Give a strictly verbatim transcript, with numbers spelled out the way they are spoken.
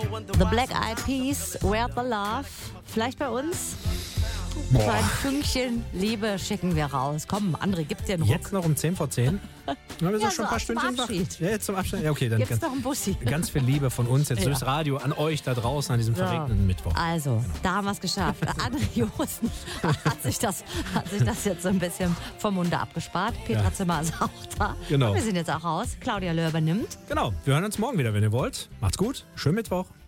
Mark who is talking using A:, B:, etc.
A: The Black Eyed Peas, Where the Love. Vielleicht bei uns?
B: Boah.
A: So ein Fünkchen Liebe schicken wir raus. Komm, André, gib dir einen Ruck.
B: Jetzt noch um zehn vor zehn? Ja, wir sind
A: Ja,
B: schon
A: so
B: ein paar
A: zum
B: Stündchen wach.
A: Abschied.
B: Ja, jetzt zum Abschied. Ja, okay, dann
A: Gibt's
B: ganz,
A: noch einen Bussi.
B: ganz viel Liebe von uns jetzt
A: Ja.
B: durchs Radio an euch da draußen an diesem
A: So.
B: verregneten Mittwoch.
A: Also, da haben wir es geschafft. André Josten hat sich, das, hat sich das jetzt so ein bisschen vom Munde abgespart. Petra
B: Ja.
A: Zimmer ist auch da.
B: Genau.
A: Und wir sind jetzt auch raus. Claudia Löhr übernimmt.
B: Genau, wir hören uns morgen wieder, wenn ihr wollt. Macht's gut, schönen Mittwoch.